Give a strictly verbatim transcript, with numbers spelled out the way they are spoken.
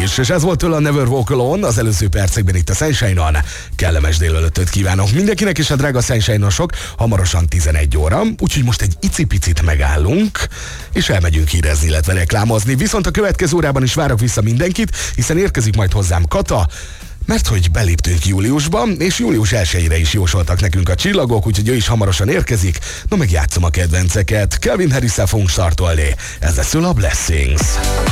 is, és ez volt tőle a Never Walk Alone, az előző percekben itt a Sunshine-on. Kellemes délelőttöt kívánok mindenkinek, és a drága Sunshine-osok, hamarosan tizenegy óra, úgyhogy most egy icipicit megállunk, és elmegyünk hírezni, illetve reklámozni. Viszont a következő órában is várok vissza mindenkit, hiszen érkezik majd hozzám Kata, mert hogy beléptünk júliusba, és július elsejére is jósoltak nekünk a csillagok, úgyhogy ő is hamarosan érkezik. No, meg játszom a kedvenceket. Calvin Harris-szel fogunk startolni. Ez lesz a Blessings.